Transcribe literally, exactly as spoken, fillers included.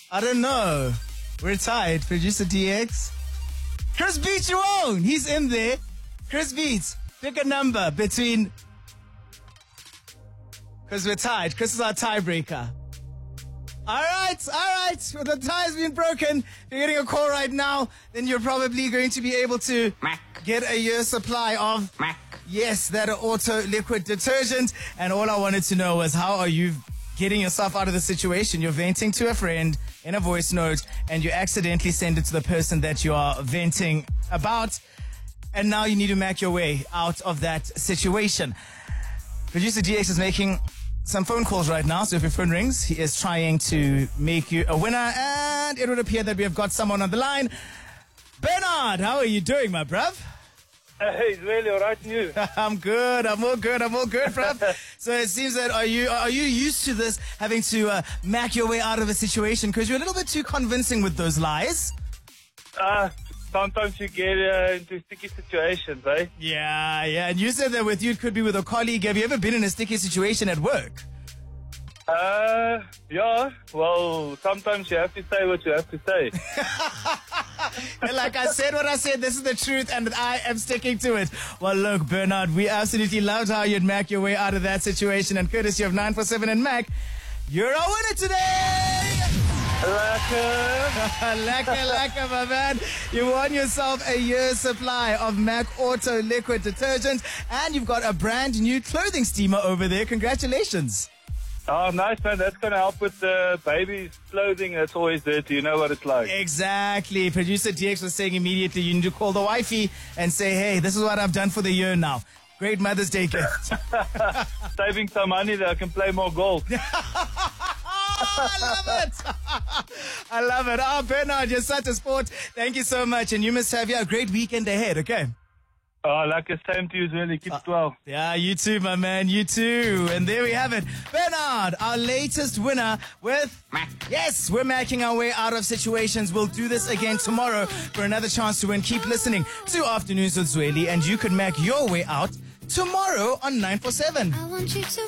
I don't know. We're tied. Producer D X. Chris Beats, you own. He's in there. Chris Beats, pick a number between... Because we're tied. Chris is our tiebreaker. All right, all right. Well, the tie's been broken. If you're getting a call right now, then you're probably going to be able to Mac. get a year's supply of... Mac. Yes, that auto liquid detergent. And all I wanted to know was, how are you getting yourself out of the situation? You're venting to a friend in a voice note, and you accidentally send it to the person that you are venting about. And now you need to make your way out of that situation. Producer D X is making some phone calls right now, so if your phone rings, he is trying to make you a winner, and it would appear that we have got someone on the line. Bernard, how are you doing, my bruv? Hey, it's really all right, and you? I'm good, I'm all good, I'm all good, bruv. So it seems that, are you are you used to this, having to uh, mac your way out of a situation, because you're a little bit too convincing with those lies? Uh, sometimes you get uh, into sticky situations, eh? Yeah, yeah, and you said that with you, it could be with a colleague. Have you ever been in a sticky situation at work? Uh, yeah, well, sometimes you have to say what you have to say. And like I said what I said, this is the truth, and I am sticking to it. Well, look, Bernard, we absolutely loved how you'd Mac your way out of that situation, and courtesy of nine four seven and Mac, you're our winner today! Lacquer! Lacquer, lacquer, my man. You won yourself a year's supply of Mac Auto Liquid Detergent, and you've got a brand new clothing steamer over there. Congratulations. Oh, nice, man. That's going to help with the baby's clothing. That's always dirty. You know what it's like. Exactly. Producer D X was saying immediately you need to call the wifey and say, hey, this is what I've done for the year now. Great Mother's Day gift. Saving some money that I can play more golf. I love it. I love it. Oh, Bernard, you're such a sport. Thank you so much. And you must have yeah, a great weekend ahead, okay? Oh, like the same to you, really. Keep it well. Yeah, you too, my man. You too. And there we have it. Bernard, our latest winner with... Mac. Yes, we're making our way out of situations. We'll do this again tomorrow for another chance to win. Keep listening to Afternoons with Zweli, and you could make your way out tomorrow on nine four seven. I want you to